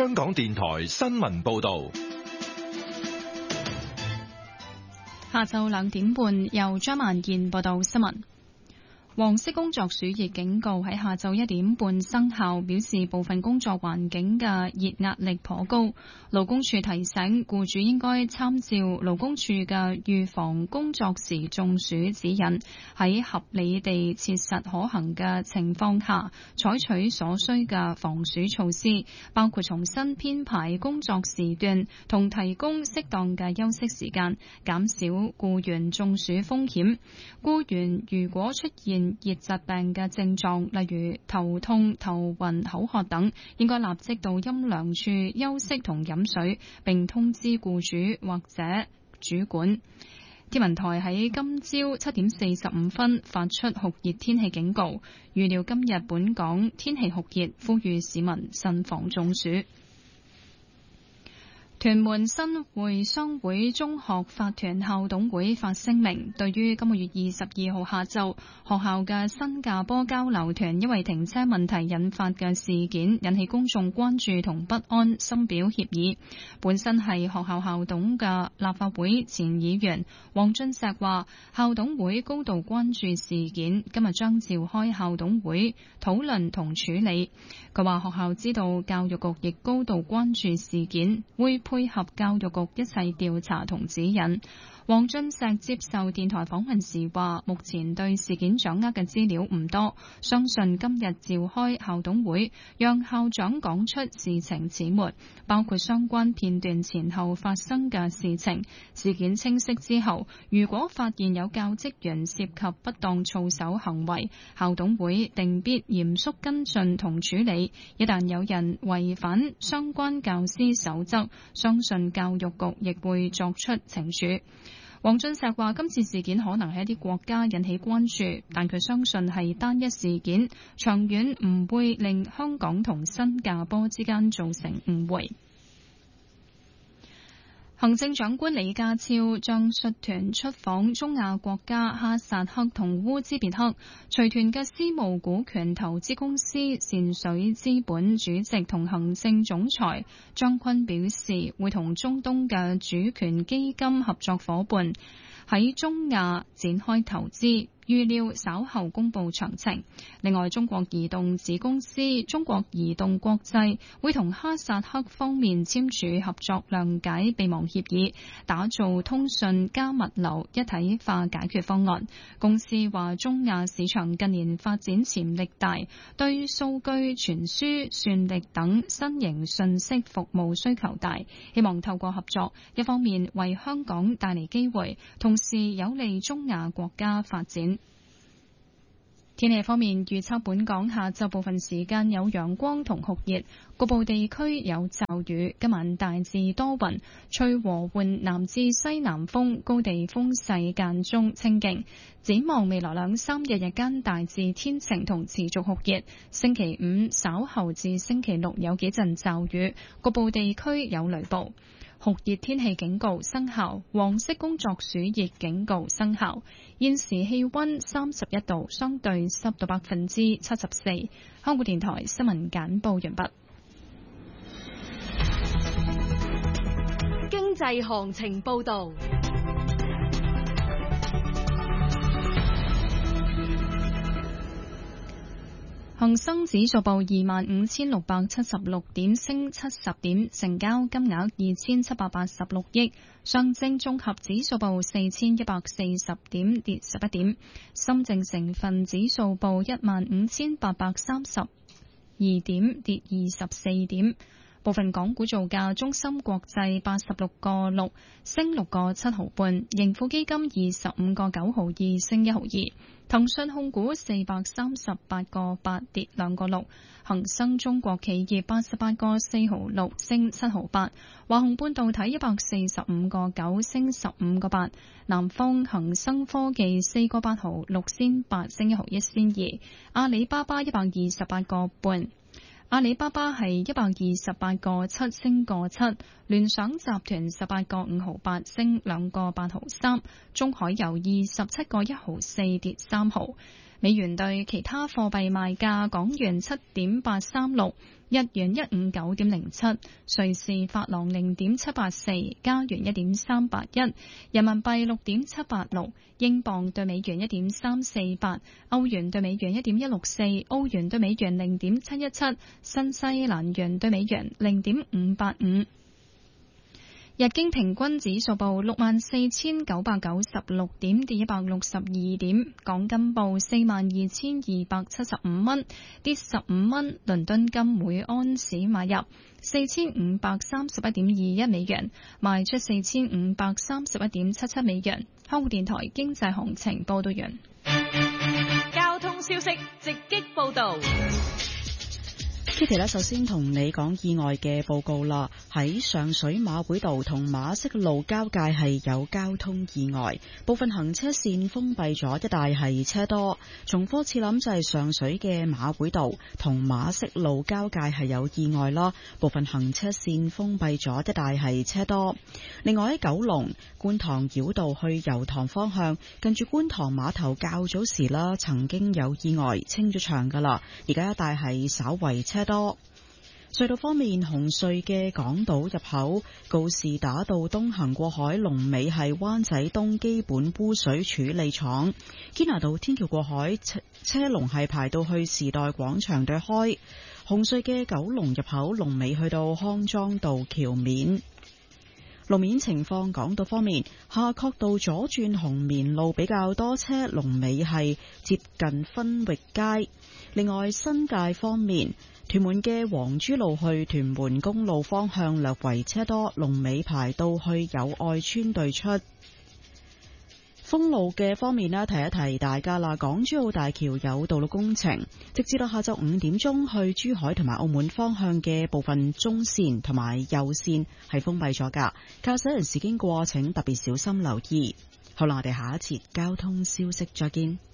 香港電台新聞報道。 下晝2點半，由張曼燕報道新聞。黃色工作暑熱警告喺下晝1點半生效，表示部分工作環境嘅熱壓力頗高。勞工處提醒僱主應該參照勞工處嘅預防工作時中暑指引，喺合理地切實可行嘅情況下，採取所需嘅防暑措施，包括重新編排工作時段同提供適當嘅休息時間，減少僱員中暑風險。僱員如果出現熱疾病嘅症狀，例如頭痛、頭暈、口渴等，應該立即到陰涼處休息同飲水，並通知僱主或者主管。天文台喺今朝7點45分發出酷熱天氣警告，預料今日本港天氣酷熱，呼籲市民慎防中暑。屯門新會商會中學法團校董會發聲明，對於今個月22號下晝學校嘅新加坡交流團因為停車問題引發嘅事件，引起公眾關注同不安，深表歉意。本身係學校校董嘅立法會前議員黃俊碩話，校董會高度關注事件，今日將召開校董會討論同處理。佢話學校知道教育局亦高度關注事件，會配合教育局一切調查同指引。黃俊碩接受電台訪問時話，目前對事件掌握嘅資料唔多，相信今日召開校董會，讓校長講出事情始末，包括相關片段前後發生嘅事情。事件清晰之後，如果發現有教職員涉及不當操守行為，校董會定必嚴肅跟進同處理。一旦有人違反相關教師守則，相信教育局亦會作出懲處。黃俊碩話，今次事件可能係一啲國家引起關注，但佢相信係單一事件，長遠唔會令香港同新加坡之間造成誤會。行政長官李家超將率團出訪中亞國家哈薩克同烏茲別克，隨團嘅私募股權投資公司善水資本主席同行政總裁張坤表示，會同中東嘅主權基金合作夥伴喺中亞展開投資，預料稍後公布詳情。另外，中國移動子公司中國移動國際會同哈薩克方面簽署合作諒解備忘協議，打造通訊加物流一體化解決方案。公司話，中亞市場近年發展潛力大，對數據傳輸、算力等新型信息服務需求大，希望透過合作，一方面為香港帶嚟機會，同時有利中亞國家發展。天氣方面，預測本港下晝部分時間有陽光同酷熱，局部地區有驟雨。今晚大致多雲，吹和緩南至西南風，高地風勢間中清勁。展望未來2、3日日間大致天晴同持續酷熱。星期5稍後至星期6有幾陣驟雨，局部地區有雷暴。酷熱天氣警告生效，黃色工作暑熱警告生效。現時氣溫31度，相對濕度74%。香港電台新聞簡報完畢。 經濟行情報道。 恒生指數報25,676點，升70點，成交金額2786億。上證綜合指數報4140點，跌11點。深證成分指數報15,832點，跌24點。部分港股造價：中芯國際86個6升6個7毫半，盈富基金25個9毫2升1毫2，騰訊控股438個8跌2個6，恒生中國企業88個4毫6升7毫8，華虹半導體145個9升15個8，南方恒生科技4個8毫6仙8升1毫1仙2，阿里巴巴128個半。阿里巴巴係128個7升個7，聯想集團18個5毫8升2個8毫3，中海油27個1毫4跌3毫。 美元對其他貨幣賣價：港元7.836，日元159.07，瑞士法郎0.784，加元1.381，人民幣6.786，英鎊對美元1.348，歐元對美元1.164，澳元對美元0.717，新西蘭元對美元0.585。日經平均指數報64,996點，跌162點。港金報42,275蚊，跌15蚊。倫敦金每安士買入4,531.21美元，賣出4,531.77美元。香港電台經濟行情報道完。 交通消息直擊報道。 Kitty 咧，首先同你講意外嘅報告啦。喺上水馬會道同馬適路交界係有交通意外，部分行車線封閉咗，一帶係車多。重複次諗就係上水嘅馬會道同馬適路交界係有意外啦，部分行車線封閉咗，一帶係車多。另外喺九龍觀塘繞道去油塘方向，近住觀塘碼頭較早時啦，曾經有意外清咗場噶啦，而家一帶係稍為車多。隧道方面，紅隧嘅港島入口告士打道東行過海龍尾係灣仔東基本污水處理廠，堅拿道天橋過海車龍係排到去時代廣場對開。紅隧嘅九龍入口龍尾去到康莊道橋面。路面情況，港島方面，夏慤道左轉紅棉路比較多車，龍尾係接近分域街。另外新界方面，屯門嘅黃珠路去屯門公路方向略為車多，龍尾排到去友愛邨對出。封路嘅方面呢，提一提大家啦，港珠澳大橋有道路工程，直至到下晝5點鐘，去珠海同埋澳門方向嘅部分中線同埋右線係封閉咗噶，駕駛人士經過請特別小心留意。好啦，我哋下一節交通消息再見。